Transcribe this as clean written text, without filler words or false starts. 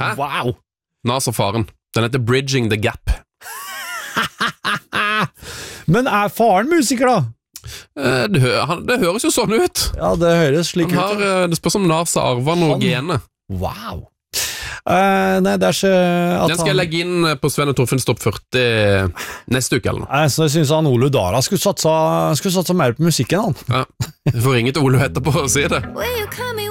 Hæ? Wow. NASA-faren. Den heter Bridging the Gap. Men faren musiker da? Det høres jo sånn ut. Ja, det høres slik ut. Det spørs om NASA arver noe gene. Wow. Nei, det ikke at Den skal jeg legge inn på Sven og Torfinns topp 40 neste uke eller noe. Så jeg synes han Ole Dara skulle satsa mer på musikken han. Ja. Vi får ringe til Ole etterpå og si det.